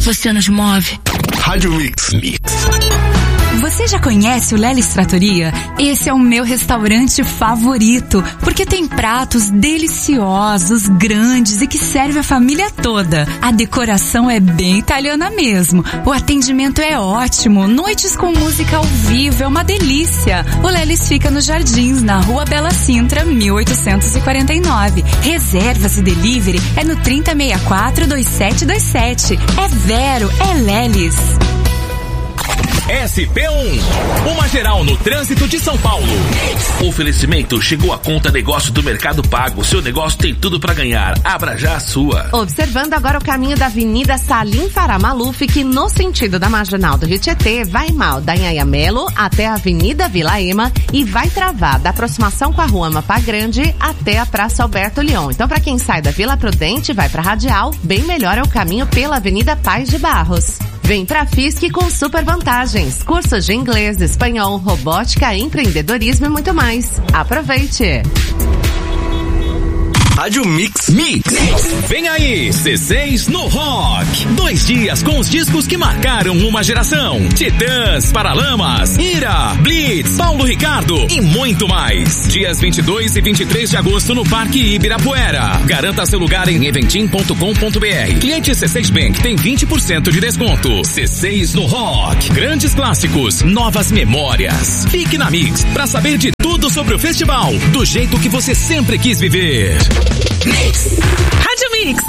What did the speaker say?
você nos move. Rádio Mix. Você já conhece o Lelis Trattoria? Esse é o meu restaurante favorito, porque tem pratos deliciosos, grandes e que serve a família toda. A decoração é bem italiana mesmo. O atendimento é ótimo. Noites com música ao vivo é uma delícia. O Lelis fica nos Jardins, na Rua Bela Sintra, 1849. Reservas e delivery é no 3064-2727. É Vero, é Lelis. SP1, uma geral no trânsito de São Paulo. Oferecimento chegou a conta negócio do Mercado Pago. Seu negócio tem tudo para ganhar. Abra já a sua. Observando agora o caminho da Avenida Salim Farah Maluf, que no sentido da Marginal do Rio Tietê vai mal da Anhanha Melo até a Avenida Vila Ema e vai travar da aproximação com a Rua Amapá Grande até a Praça Alberto Leão. Então, para quem sai da Vila Prudente e vai para Radial, bem melhor é o caminho pela Avenida Paz de Barros. Vem pra FISC com super vantagens, cursos de inglês, espanhol, robótica, empreendedorismo e muito mais. Aproveite! Rádio Mix. Vem aí, C6 no Rock. 2 dias com os discos que marcaram uma geração. Titãs, Paralamas, Ira, Blitz, Paulo Ricardo e muito mais. Dias 22 e 23 de agosto no Parque Ibirapuera. Garanta seu lugar em eventim.com.br. Cliente C6 Bank tem 20% de desconto. C6 no Rock. Grandes clássicos, novas memórias. Fique na Mix pra saber de tudo sobre o festival, do jeito que você sempre quis viver. Mix.